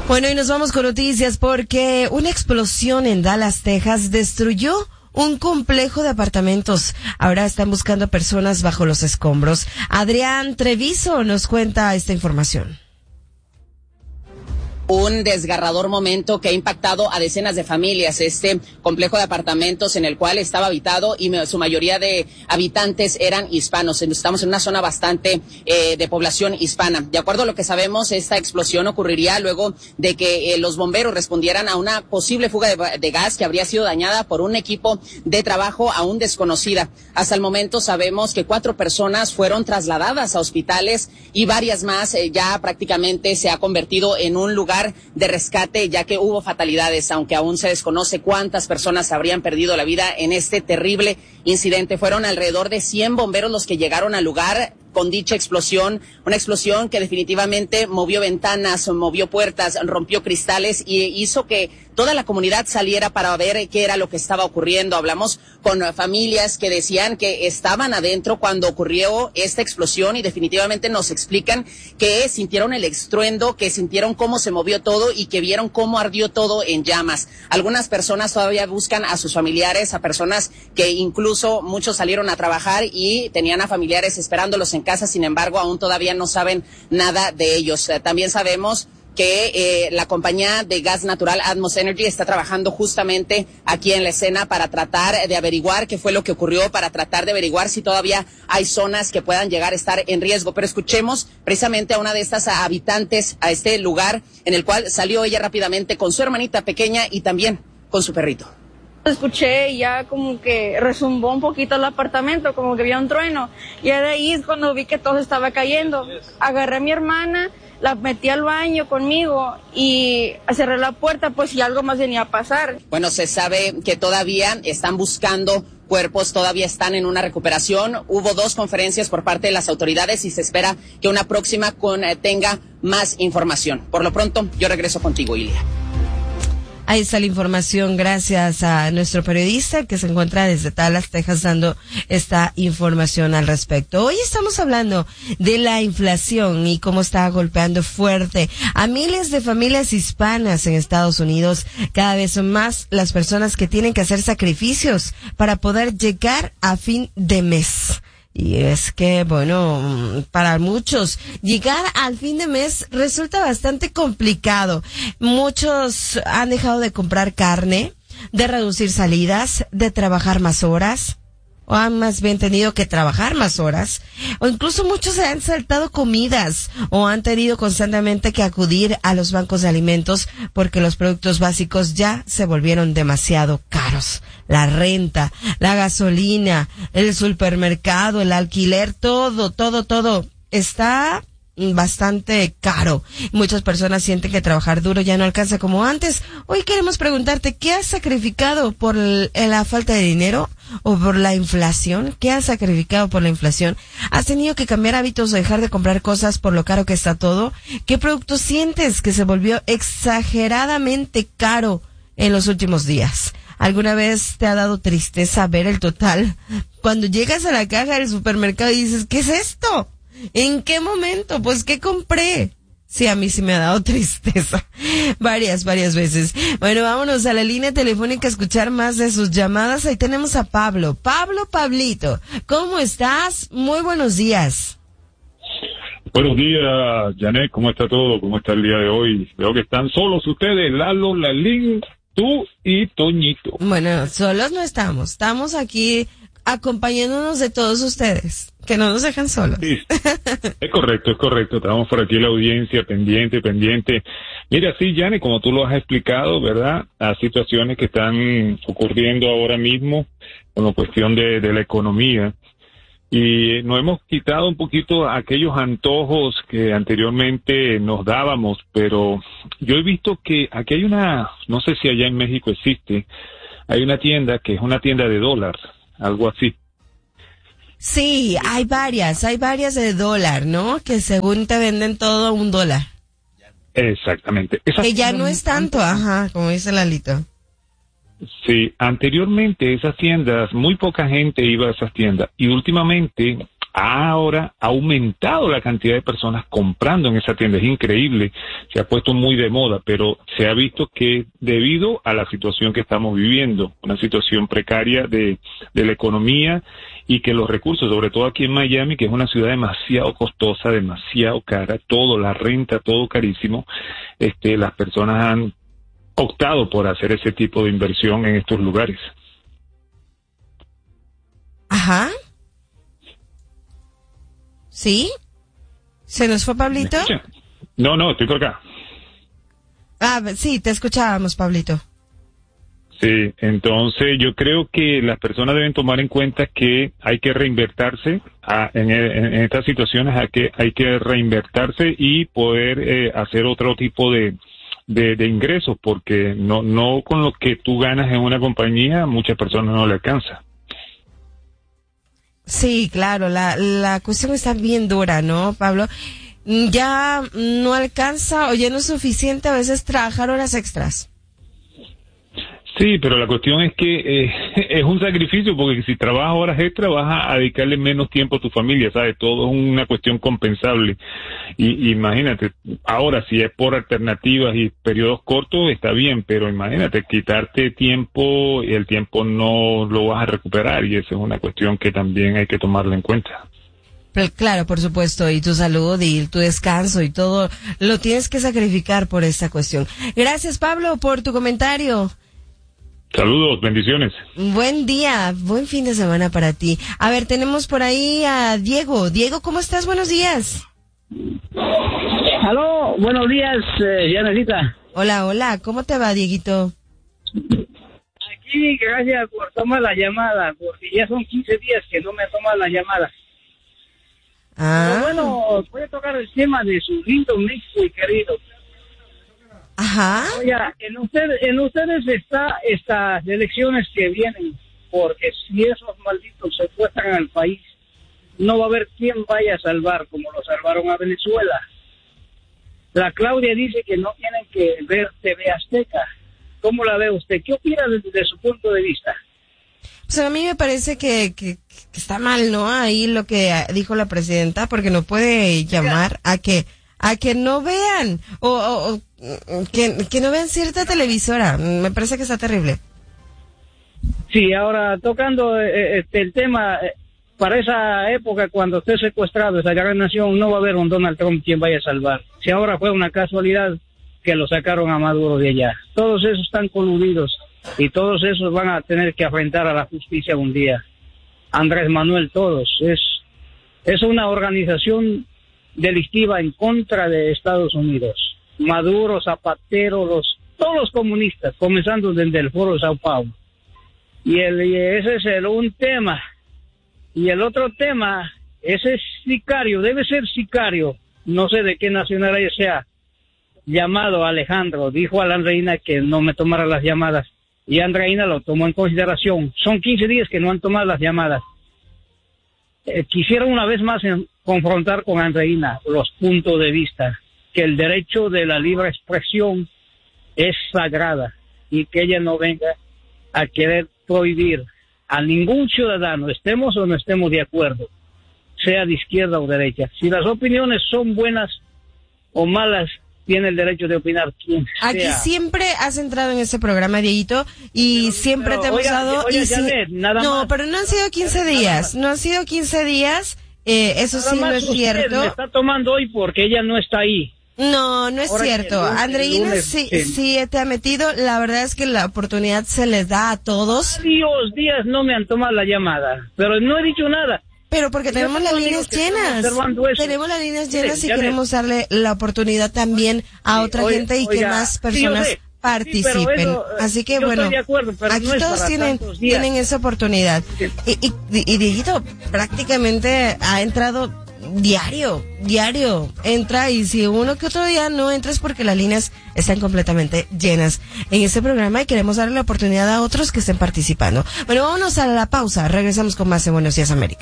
Bueno, y nos vamos con noticias porque una explosión en Dallas, Texas, destruyó un complejo de apartamentos. Ahora están buscando personas bajo los escombros. Adrián Treviso nos cuenta esta información. Un desgarrador momento que ha impactado a decenas de familias. Este complejo de apartamentos en el cual estaba habitado y su mayoría de habitantes eran hispanos. Estamos en una zona bastante de población hispana. De acuerdo a lo que sabemos, esta explosión ocurriría luego de que los bomberos respondieran a una posible fuga de gas que habría sido dañada por un equipo de trabajo aún desconocida. Hasta el momento sabemos que 4 personas fueron trasladadas a hospitales y varias más ya prácticamente se ha convertido en un lugar de rescate, ya que hubo fatalidades, aunque aún se desconoce cuántas personas habrían perdido la vida en este terrible incidente. Fueron alrededor de 100 bomberos los que llegaron al lugar con dicha explosión, una explosión que definitivamente movió ventanas, movió puertas, rompió cristales y hizo que toda la comunidad saliera para ver qué era lo que estaba ocurriendo. Hablamos con familias que decían que estaban adentro cuando ocurrió esta explosión y definitivamente nos explican que sintieron el estruendo, que sintieron cómo se movió todo y que vieron cómo ardió todo en llamas. Algunas personas todavía buscan a sus familiares, a personas que incluso muchos salieron a trabajar y tenían a familiares esperándolos en casa, sin embargo, aún todavía no saben nada de ellos. También sabemos que la compañía de gas natural Atmos Energy está trabajando justamente aquí en la escena para tratar de averiguar qué fue lo que ocurrió, para tratar de averiguar si todavía hay zonas que puedan llegar a estar en riesgo. Pero escuchemos precisamente a una de estas habitantes a este lugar en el cual salió ella rápidamente con su hermanita pequeña y también con su perrito. Escuché y ya como que resumbó un poquito el apartamento, como que había un trueno. Y de ahí es cuando vi que todo estaba cayendo. Agarré a mi hermana, la metí al baño conmigo y cerré la puerta, pues si algo más venía a pasar. Bueno, se sabe que todavía están buscando cuerpos, todavía están en una recuperación. Hubo 2 conferencias por parte de las autoridades y se espera que una próxima tenga más información. Por lo pronto, yo regreso contigo, Ilia. Ahí está la información, gracias a nuestro periodista que se encuentra desde Dallas, Texas, dando esta información al respecto. Hoy estamos hablando de la inflación y cómo está golpeando fuerte a miles de familias hispanas en Estados Unidos. Cada vez son más las personas que tienen que hacer sacrificios para poder llegar a fin de mes. Y es que, bueno, para muchos, llegar al fin de mes resulta bastante complicado. Muchos han dejado de comprar carne, de reducir salidas, de trabajar más horas, o han más bien tenido que trabajar más horas, o incluso muchos se han saltado comidas, o han tenido constantemente que acudir a los bancos de alimentos porque los productos básicos ya se volvieron demasiado caros. La renta, la gasolina, el supermercado, el alquiler, todo está bastante caro. Muchas personas sienten que trabajar duro ya no alcanza como antes. Hoy queremos preguntarte, ¿qué has sacrificado por la falta de dinero o por la inflación? ¿Qué has sacrificado por la inflación? ¿Has tenido que cambiar hábitos o dejar de comprar cosas por lo caro que está todo? ¿Qué producto sientes que se volvió exageradamente caro en los últimos días? ¿Alguna vez te ha dado tristeza ver el total? Cuando llegas a la caja del supermercado y dices, ¿qué es esto? ¿En qué momento? Pues, ¿qué compré? Sí, a mí sí me ha dado tristeza. Varias veces. Bueno, vámonos a la línea telefónica a escuchar más de sus llamadas. Ahí tenemos a Pablo. Pablito, ¿cómo estás? Muy buenos días. Buenos días, Janet. ¿Cómo está todo? ¿Cómo está el día de hoy? Veo que están solos ustedes, Lalo, Lalín, tú y Toñito. Bueno, solos no estamos. Estamos aquí acompañándonos de todos ustedes, que no nos dejan solos. Sí, es correcto. Estamos por aquí la audiencia pendiente. Mira, sí, Janet, como tú lo has explicado, ¿verdad? Hay situaciones que están ocurriendo ahora mismo con la cuestión de la economía. Y nos hemos quitado un poquito aquellos antojos que anteriormente nos dábamos, pero yo he visto que aquí hay no sé si allá en México existe, hay una tienda que es una tienda de dólar, algo así. Sí, hay varias de dólar, ¿no? Que según te venden todo a $1. Exactamente. Que ya no es tanto, como dice Lalito. Sí, anteriormente esas tiendas, muy poca gente iba a esas tiendas y últimamente ahora ha aumentado la cantidad de personas comprando en esa tienda. Es increíble, se ha puesto muy de moda, pero se ha visto que debido a la situación que estamos viviendo, una situación precaria de la economía, y que los recursos, sobre todo aquí en Miami, que es una ciudad demasiado costosa, demasiado cara, todo, la renta, todo carísimo, las personas han optado por hacer ese tipo de inversión en estos lugares. Ajá. ¿Sí? ¿Se nos fue Pablito? No, estoy por acá. Sí, te escuchábamos, Pablito. Sí, entonces yo creo que las personas deben tomar en cuenta que hay que reinvertirse en estas situaciones, hay que reinvertirse y poder hacer otro tipo de ingresos, porque no con lo que tú ganas en una compañía, muchas personas no le alcanza. Sí, claro, la cuestión está bien dura, ¿no, Pablo? Ya no alcanza o ya no es suficiente a veces trabajar horas extras. Sí, pero la cuestión es que es un sacrificio, porque si trabajas horas extra vas a dedicarle menos tiempo a tu familia, ¿sabes? Todo es una cuestión compensable. Y imagínate, ahora si es por alternativas y periodos cortos está bien, pero imagínate, quitarte tiempo y el tiempo no lo vas a recuperar, y esa es una cuestión que también hay que tomarla en cuenta. Claro, por supuesto, y tu salud y tu descanso y todo lo tienes que sacrificar por esta cuestión. Gracias, Pablo, por tu comentario. Saludos, bendiciones. Buen día, buen fin de semana para ti. A ver, tenemos por ahí a Diego. Diego, ¿cómo estás? Buenos días. Aló, buenos días, Janelita. Hola, ¿cómo te va, Dieguito? Aquí, gracias por tomar la llamada, porque ya son 15 días que no me toman la llamada. Pero bueno, voy a tocar el tema de su lindo México y querido. Ajá. Oye, en ustedes está estas elecciones que vienen, porque si esos malditos secuestran al país, no va a haber quien vaya a salvar como lo salvaron a Venezuela. La Claudia dice que no tienen que ver TV Azteca. ¿Cómo la ve usted? ¿Qué opina desde su punto de vista? Pues a mí me parece que está mal, ¿no? Ahí lo que dijo la presidenta, porque no puede llamar a que no vean o que no vean cierta televisora. Me parece que está terrible. Sí, ahora tocando el tema, para esa época cuando esté secuestrado esa gran nación, no va a haber un Donald Trump quien vaya a salvar. Si ahora fue una casualidad que lo sacaron a Maduro de allá. Todos esos están coludidos y todos esos van a tener que enfrentar a la justicia un día. Andrés Manuel, todos. Es una organización delictiva en contra de Estados Unidos. Maduro, Zapatero, todos los comunistas, comenzando desde el Foro de Sao Paulo. Y ese es un tema. Y el otro tema, ese es sicario, debe ser sicario, no sé de qué nacionalidad sea, llamado Alejandro. Dijo a la Andreina que no me tomara las llamadas, y Andreina lo tomó en consideración. Son 15 días que no han tomado las llamadas. Quisiera una vez más confrontar con Andreina los puntos de vista, que el derecho de la libre expresión es sagrada, y que ella no venga a querer prohibir a ningún ciudadano, estemos o no estemos de acuerdo, sea de izquierda o derecha. Si las opiniones son buenas o malas, tiene el derecho de opinar quien sea. Aquí siempre has entrado en este programa, Dieguito, y siempre te hemos dado... Janet, no, pero no han sido 15 días, no han sido 15 días, eso sí no es cierto. Me está tomando hoy porque ella no está ahí. No es ahora cierto. Andreina sí te ha metido. La verdad es que la oportunidad se les da a todos. Varios días no me han tomado la llamada, pero no he dicho nada. Pero porque tenemos las líneas llenas. Tenemos las líneas llenas y queremos darle la oportunidad también a otra gente y que más personas participen. Así que bueno, aquí todos tienen esa oportunidad. Y Dieguito prácticamente ha entrado diario, entra, y si uno que otro día no entra es porque las líneas están completamente llenas en este programa y queremos darle la oportunidad a otros que estén participando. Bueno, vámonos a la pausa, regresamos con más de Buenos Días América.